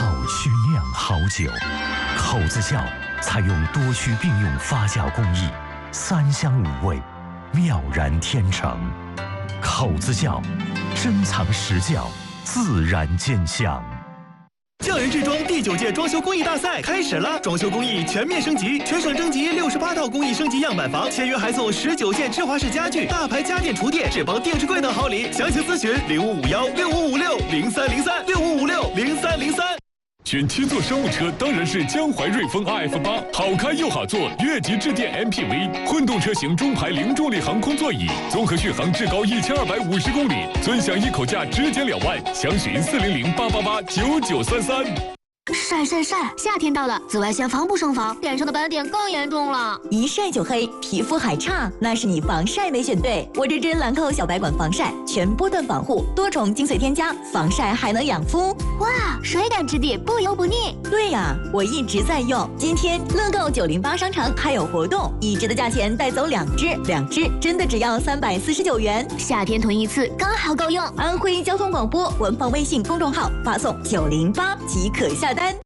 好曲酿好酒。口子窖采用多区并用发酵工艺，3香5味，妙然天成。口子窖，珍藏实窖，自然见香。 匠人制装第9届装修工艺大赛开始了，装修工艺全面升级，全省征集68套工艺升级样板房，签约还送19件芝华士家具、大牌家电厨电、智邦定制柜等好礼。详情咨询05516556030365560303。 选7座商务车当然是江淮瑞风 RF8，好开又好坐，越级致电 MPV， 混动车型中排零重力航空座椅，综合续航至高1250公里，尊享一口价只减2万，详询400-888-9933。 晒！夏天到了，紫外线防不胜防，脸上的斑点更严重了。 一晒就黑，皮肤还差，那是你防晒没选对。我这支兰蔻小白管防晒，全波段防护，多重精髓添加，防晒还能养肤。 哇，水感质地，不油不腻。 对呀，我一直在用。今天乐购908商城还有活动，1支的价钱带走2支，2支真的只要349元。 夏天囤一次刚好够用。 安徽交通广播文房微信公众号发送908即可下单。